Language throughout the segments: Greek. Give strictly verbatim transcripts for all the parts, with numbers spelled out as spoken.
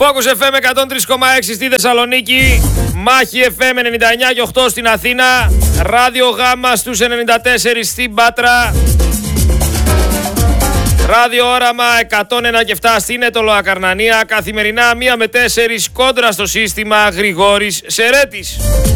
Focus εφ εμ εκατόν τρία κόμμα έξι στη Θεσσαλονίκη, Μάχη εφ εμ ενενήντα εννιά κόμμα οκτώ στην Αθήνα, Ράδιο Γάμα στους ενενήντα τέσσερα στην Πάτρα, Ράδιο Όραμα εκατόν ένα κόμμα επτά στην Αιτωλοακαρνανία, καθημερινά μία με τέσσερα κόντρα στο σύστημα Γρηγόρης Σερέτης.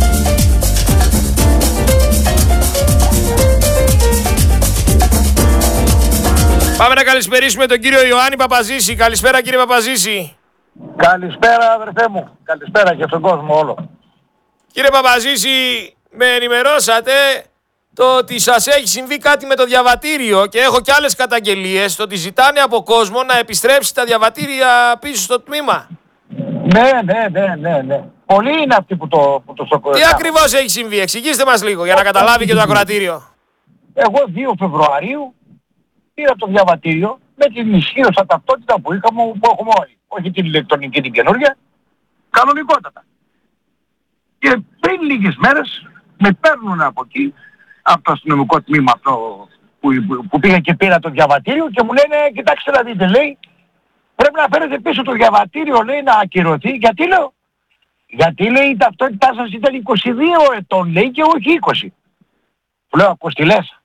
Πάμε να καλησπερίσουμε τον κύριο Ιωάννη Παπαζήση. Καλησπέρα κύριε Παπαζήση. Καλησπέρα αδερφέ μου. Καλησπέρα και στον κόσμο όλο. Κύριε Παπαζήση, με ενημερώσατε το ότι σας έχει συμβεί κάτι με το διαβατήριο και έχω και άλλες καταγγελίες, το ότι ζητάνε από κόσμο να επιστρέψει τα διαβατήρια πίσω στο τμήμα. Ναι, ναι, ναι, ναι, ναι. Πολλοί είναι αυτοί που το, που το σοκοϊκάνε. Τι ακριβώς έχει συμβεί, εξηγήστε μας λίγο για να καταλάβει και το ακροατήριο. Εγώ δύο Φεβρουαρίου πήρα το διαβατήριο με την ισχύουσα ταυτότητα που είχαμε, που έχουμε όλοι. Όχι την ηλεκτρονική την καινούργια, κανονικότατα. Και πριν λίγες μέρες με παίρνουν από εκεί, από το αστυνομικό τμήμα αυτό που, που πήγα και πήρα το διαβατήριο και μου λένε, κοιτάξτε να δείτε, λέει, πρέπει να φέρετε πίσω το διαβατήριο, λέει, να ακυρωθεί. Γιατί λέω, γιατί λέει η ταυτότητά σας ήταν είκοσι δύο ετών, λέει, και όχι είκοσι. Του λέω, ακούς τι λες.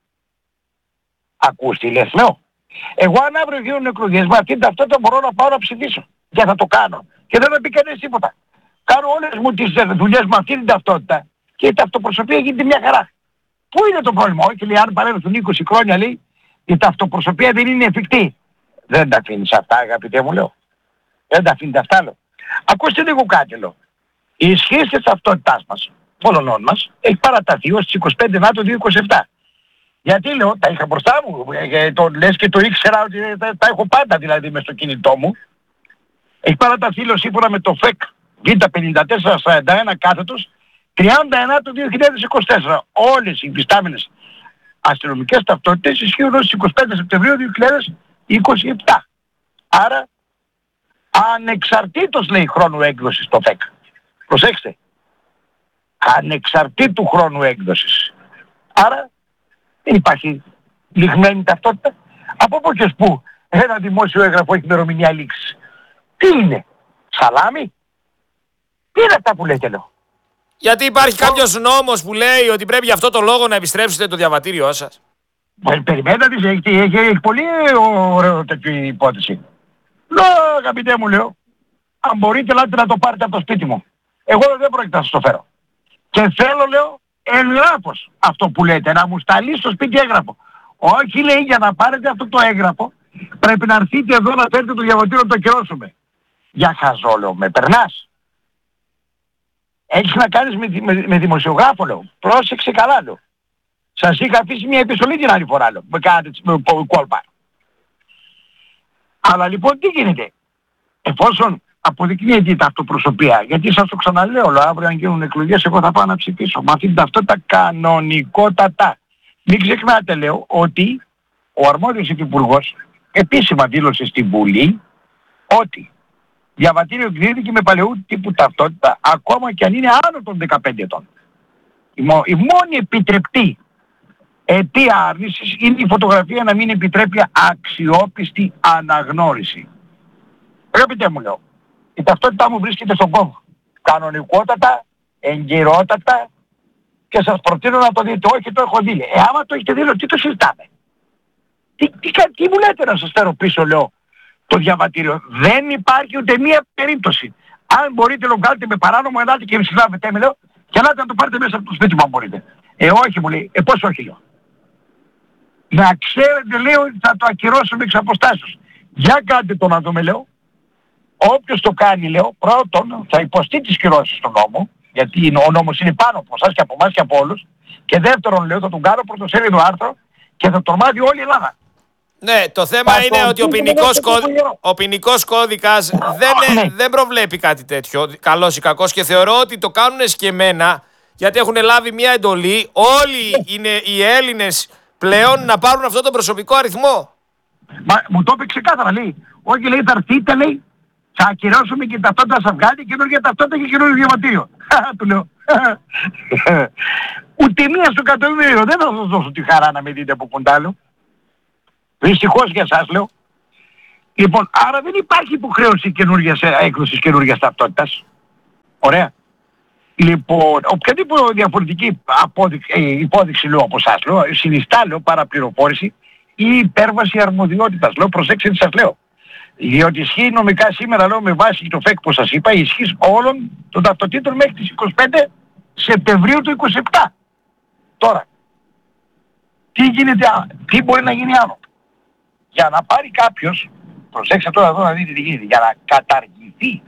Ακούς τι λες, λέω. Εγώ αν αύριο γίνουν εκλογές με αυτήν την ταυτότητα μπορώ να πάω να ψηφίσω. Και θα το κάνω. Και δεν θα πει κανένας τίποτα. Κάνω όλες μου τις δουλειές με αυτήν την ταυτότητα και η ταυτοπροσωπία γίνεται μια χαρά. Πού είναι το πρόβλημα? Όχι, λέει, αν παρέλθουν είκοσι χρόνια, λέει, η ταυτοπροσωπία δεν είναι εφικτή. Δεν τα αφήνεις αυτά, αγαπητέ μου, λέω. Δεν τα αφήνεις αυτά, λέω. Ακούστε λίγο κάτι, λέω. Η ισχύ της ταυτότητάς μας, όλων μας, έχει παραταθεί ως τις είκοσι πέντε Μαρτίου του δύο χιλιάδες είκοσι επτά. Γιατί, λέω, τα είχα μπροστά μου, ε, το, λες και το ήξερα ότι τα, τα έχω πάντα δηλαδή μες στο κινητό μου. Έχει παραταθεί, λέω, σύμφωνα με το ΦΕΚ Β πενήντα τέσσερα σαράντα ένα κάθετος τριάντα εννέα του δύο χιλιάδες είκοσι τέσσερα. Όλες οι υφιστάμενες αστυνομικές ταυτότητες ισχύουν ως είκοσι πέντε Σεπτεμβρίου δύο χιλιάδες είκοσι επτά. Άρα, ανεξαρτήτως, λέει, χρόνου έκδοσης το ΦΕΚ. Προσέξτε. Ανεξαρτήτου χρόνου έκδοσης. Άρα, δεν υπάρχει λιγμένη ταυτότητα. Από πού και πού ένα δημόσιο έγγραφο έχει ημερομηνία λήξης. Τι είναι, σαλάμι? Τι είναι αυτά που λέτε, λέω? Γιατί υπάρχει κάποιος νόμος που λέει ότι πρέπει για αυτό το λόγο να επιστρέψετε το διαβατήριό σας? Περιμένετε, έχει, έχει, έχει πολύ ωραίο τέτοια υπόθεση. Λέω, αγαπητέ μου, λέω, αν μπορείτε ελάτε να το πάρετε από το σπίτι μου. Εγώ δεν πρόκειται να σας το φέρω. Και θέλω, λέω, εγγράφος αυτό που λέτε, να μου σταλεί στο σπίτι έγγραφο. Όχι, λέει, για να πάρετε αυτό το έγγραφο πρέπει να έρθετε εδώ να φέρετε το διαβατήριο να το ακυρώσουμε. Για χαζό, λέω, με περνάς? Έχεις να κάνεις με, με, με δημοσιογράφο, λέω. Πρόσεξε καλά, λέω. Σας είχα αφήσει μια επιστολή την άλλη φορά, λέω. Με κάνατε με κόλπα. Αλλά λοιπόν τι γίνεται? Εφόσον αποδεικνύεται η ταυτοπροσωπία, γιατί σας το ξαναλέω, λέω, αύριο αν γίνουν εκλογές εγώ θα πάω να ψηφίσω. Με αυτήν την ταυτότητα κανονικότατα. Μην ξεχνάτε, λέω, ότι ο αρμόδιος υπουργός επίσημα δήλωσε στην Βουλή ότι διαβατήριο εκδίδεται με παλαιού τύπου ταυτότητα ακόμα και αν είναι άνω των δεκαπέντε ετών. Η, μο, η μόνη επιτρεπτή αιτία άρνησης είναι η φωτογραφία να μην επιτρέπει αξιόπιστη αναγνώριση. Αγαπητέ μου, λέω, η ταυτότητά μου βρίσκεται στον κόμμα. Κανονικότατα, εγκυρότατα και σας προτείνω να το δείτε. Όχι, το έχω δει. Ε, άμα το έχετε δει, τι το συζητάμε? Τι, τι, τι μου λέτε να σας φέρω πίσω, λέω, το διαβατήριο? Δεν υπάρχει ούτε μία περίπτωση. Αν μπορείτε, λέω, βγάλετε με παράνομο, ελάτε και συλλάβετε, με λέω, και ελάτε να το πάρετε μέσα από το σπίτι μου αν μπορείτε. Ε, όχι, μου λέει. Ε, πώς όχι, λέω? Να ξέρετε, λέω, ότι θα το ακυρώσουμε εξ αποστάσεως. Για κάντε το να δούμε, λέω. Όποιος το κάνει, λέω, πρώτον θα υποστεί τις κυρώσεις του νόμου, γιατί ο νόμος είναι πάνω από εσάς και από εμάς και από όλους. Και δεύτερον, λέω, θα τον κάνω πρωτοσέλιδο άρθρο και θα τον μάθει όλη η Ελλάδα. Ναι, το θέμα θα είναι ότι ο ποινικός, κώδι... ο ποινικός κώδικας δεν, ναι. δεν προβλέπει κάτι τέτοιο, καλός ή κακός, και θεωρώ ότι το κάνουν σκεμμένα, γιατί έχουν λάβει μια εντολή όλοι είναι οι Έλληνες πλέον να πάρουν αυτό τον προσωπικό αριθμό. Μα μου το είπε ξεκάθαρα, λέει. Όχι, λέει, θα έρθείτε, λέει, θα ακυρώσουμε και ταυτότητα σας βγάλει, καινούργια ταυτότητα και καινούργιο διαβατήριο. Του λέω. Ούτε μία στο εκατομμύριο, δεν θα σας δώσω τη χαρά να με δείτε από κοντά, λέω. Δυστυχώς για εσάς, λέω. Λοιπόν, άρα δεν υπάρχει υποχρέωση καινούργιας έκδοσης καινούργιας ταυτότητας. Ωραία. Λοιπόν, οποιαδήποτε διαφορετική απόδειξη, υπόδειξη λέω από εσάς, λέω, συνιστά λέω παραπληροφόρηση ή υπέρβαση αρμοδιότητας. Λέω, προσέξτε τι σας λέω. Διότι ισχύει νομικά σήμερα, λέω, με βάση το ΦΕΚ που σας είπα, η ισχύς όλων των ταυτοτήτων μέχρι τις είκοσι πέντε Σεπτεμβρίου του είκοσι επτά. Τώρα, τι γίνεται, τι μπορεί να γίνει άλλο. Για να πάρει κάποιος, προσέξτε τώρα εδώ να δείτε τι γίνεται, για να καταργηθεί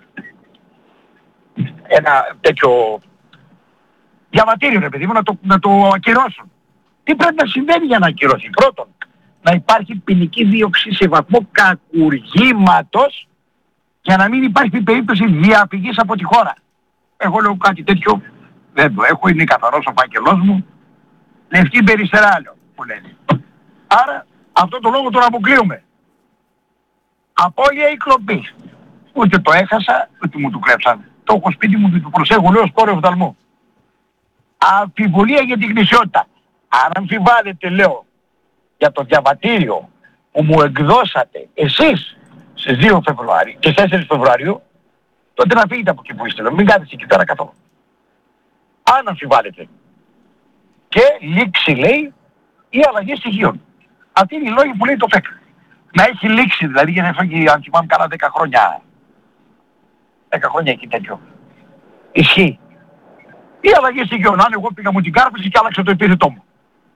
ένα τέτοιο διαβατήριο, ρε παιδί μου, να το, να το ακυρώσουν. Τι πρέπει να συμβαίνει για να ακυρωθεί? Πρώτον, να υπάρχει ποινική δίωξη σε βαθμό κακουργήματος για να μην υπάρχει περίπτωση διαφυγής από τη χώρα. Εγώ λέω κάτι τέτοιο, δεν το έχω, είναι καθαρός ο φάκελός μου, λευκή περιστερά λέω, που λένε. Άρα, αυτό το λόγο τον αποκλείουμε. Απώλεια ή κλοπή. Ούτε το έχασα, ούτε μου το κλέψαν. Το έχω σπίτι μου και το προσέχω, λέω, σκόρε οφθαλμού. Αμφιβολία για την γνησιότητα. Αν αμφιβάλλετε, λέω, για το διαβατήριο που μου εκδώσατε εσείς στις δύο Φεβρουαρίου και τέσσερις Φεβρουαρίου, τότε να φύγετε από εκεί που είστε. Μην κάθεστε εκεί πέρα καθόλου. Αν αμφιβάλλετε. Και λήξη, λέει, ή αλλαγή στοιχείων. Αυτή είναι η λόγη που λέει το ΦΕΚ. Να έχει λήξει, δηλαδή, για να φύγει, αν θυμάμαι καλά, δέκα χρόνια. δέκα χρόνια εκεί τέτοιο. Ισχύει. Ή αλλαγή στοιχείων. Αν εγώ πήγα μου την κάρπιση και άλλαξα το επίθετό μου.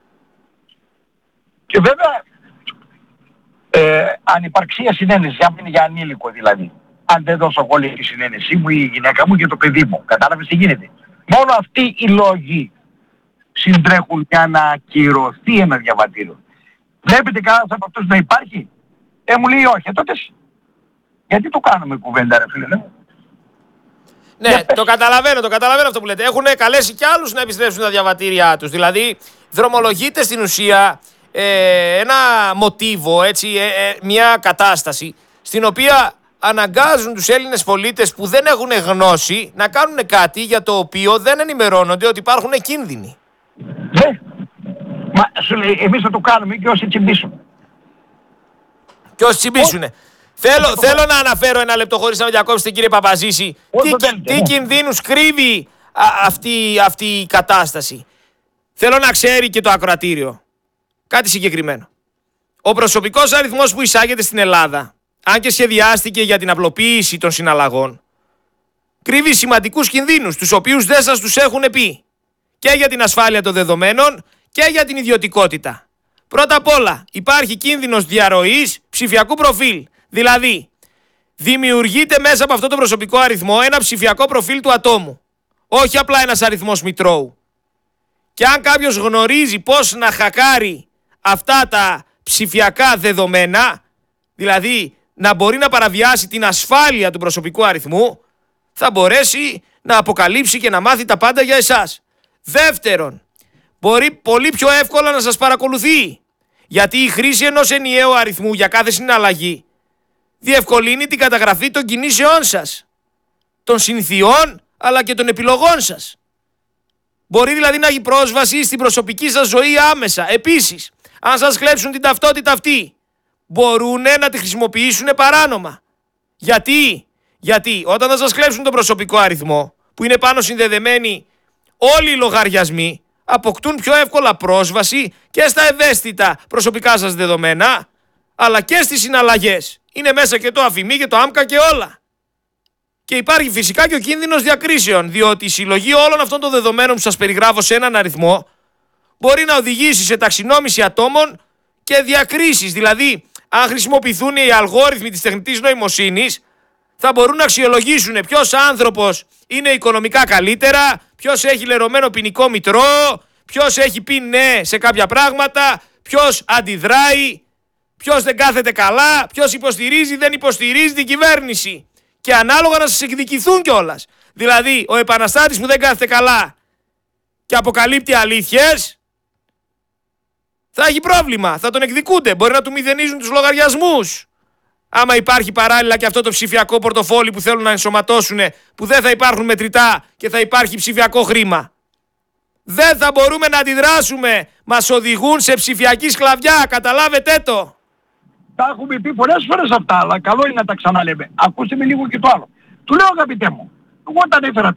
Και βέβαια, ε, ανυπαρξία συνένεση, αν είναι για ανήλικο δηλαδή. Αν δεν δώσω εγώ τη συνένεσή μου ή η γυναίκα μου και το παιδί μου. Κατάλαβες τι γίνεται. Μόνο αυτοί οι λόγοι συντρέχουν για να ακυρωθεί ένα διαβατήριο. Βλέπετε κανένας από αυτούς να υπάρχει? Ε, μου λέει όχι. Ε, τότε γιατί το κάνουμε κουβέντα, ρε φίλε? Ναι, το καταλαβαίνω, το καταλαβαίνω αυτό που λέτε. Έχουν καλέσει κι άλλους να επιστρέψουν τα διαβατήριά τους. Δηλαδή, δρομολογείται στην ουσία ε, ένα μοτίβο, έτσι, ε, ε, μια κατάσταση, στην οποία αναγκάζουν τους Έλληνες πολίτες που δεν έχουν γνώση να κάνουν κάτι για το οποίο δεν ενημερώνονται ότι υπάρχουν κίνδυνοι. Ναι. Μα σου λέει, εμείς θα το κάνουμε και όσοι τσιμπήσουν. Και όσοι τσιμπήσουνε. Θέλω, θέλω να αναφέρω ένα λεπτό χωρίς να με διακόψετε, κύριε Παπαζήση. Τι, θέλετε, τι ναι. κινδύνους κρύβει α, αυτή, αυτή η κατάσταση. Θέλω να ξέρει και το ακροατήριο κάτι συγκεκριμένο. Ο προσωπικός αριθμός που εισάγεται στην Ελλάδα, αν και σχεδιάστηκε για την απλοποίηση των συναλλαγών, κρύβει σημαντικούς κινδύνους, τους οποίους δεν σας τους έχουν πει. Και για την ασφάλεια των δεδομένων και για την ιδιωτικότητα. Πρώτα απ' όλα, υπάρχει κίνδυνος διαρροής ψηφιακού προφίλ. Δηλαδή, δημιουργείται μέσα από αυτό το προσωπικό αριθμό ένα ψηφιακό προφίλ του ατόμου. Όχι απλά ένας αριθμός μητρώου. Και αν κάποιος γνωρίζει πώς να χακάρει αυτά τα ψηφιακά δεδομένα, δηλαδή να μπορεί να παραβιάσει την ασφάλεια του προσωπικού αριθμού, θα μπορέσει να αποκαλύψει και να μάθει τα πάντα για εσάς. Δεύτερον, μπορεί πολύ πιο εύκολα να σας παρακολουθεί, γιατί η χρήση ενός ενιαίου αριθμού για κάθε συναλλαγή διευκολύνει την καταγραφή των κινήσεών σας, των συνηθιών αλλά και των επιλογών σας. Μπορεί δηλαδή να έχει πρόσβαση στην προσωπική σας ζωή άμεσα. Επίσης, αν σας κλέψουν την ταυτότητα αυτή, μπορούν να τη χρησιμοποιήσουν παράνομα. Γιατί? Γιατί όταν θα σας κλέψουν τον προσωπικό αριθμό, που είναι πάνω συνδεδεμένοι όλοι οι λογαριασμοί, αποκτούν πιο εύκολα πρόσβαση και στα ευαίσθητα προσωπικά σας δεδομένα, αλλά και στις συναλλαγές. Είναι μέσα και το αφημί και το άμκα και όλα. Και υπάρχει φυσικά και ο κίνδυνος διακρίσεων, διότι η συλλογή όλων αυτών των δεδομένων που σας περιγράφω σε έναν αριθμό μπορεί να οδηγήσει σε ταξινόμηση ατόμων και διακρίσεις. Δηλαδή, αν χρησιμοποιηθούν οι αλγόριθμοι της τεχνητής νοημοσύνης, θα μπορούν να αξιολογήσουν ποιος άνθρωπος είναι οικονομικά καλύτερα, ποιος έχει λερωμένο ποινικό μητρό, ποιος έχει πει ναι σε κάποια πράγματα, ποιος αντιδράει, ποιος δεν κάθεται καλά, ποιος υποστηρίζει, δεν υποστηρίζει την κυβέρνηση. Και ανάλογα να σας εκδικηθούν κιόλας. Δηλαδή, ο επαναστάτης που δεν κάθεται καλά και αποκαλύπτει αλήθειες, θα έχει πρόβλημα, θα τον εκδικούνται, μπορεί να του μηδενίζουν τους λογαριασμούς. Άμα υπάρχει παράλληλα και αυτό το ψηφιακό πορτοφόλι που θέλουν να ενσωματώσουν, που δεν θα υπάρχουν μετρητά και θα υπάρχει ψηφιακό χρήμα. Δεν θα μπορούμε να αντιδράσουμε. Μας οδηγούν σε ψηφιακή σκλαβιά, καταλάβετε το. τα έχουμε πει πολλές φορές αυτά, αλλά καλό είναι να τα ξαναλέμε. Ακούστε με λίγο και το άλλο. Του λέω αγαπητέ μου, εγώ όταν έφερα